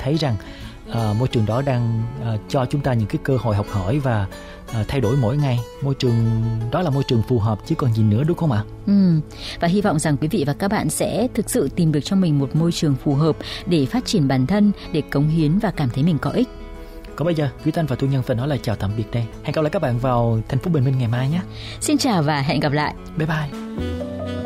thấy rằng môi trường đó đang cho chúng ta những cái cơ hội học hỏi và thay đổi mỗi ngày. Môi trường đó là môi trường phù hợp chứ còn gì nữa, đúng không ạ? Và hy vọng rằng quý vị và các bạn sẽ thực sự tìm được cho mình một môi trường phù hợp để phát triển bản thân, để cống hiến và cảm thấy mình có ích. Còn bây giờ, Quý Thanh và Thu Nhân phải nói lời chào tạm biệt đây. Hẹn gặp lại các bạn vào thành phố Bình Minh ngày mai nhé. Xin chào và hẹn gặp lại. Bye bye.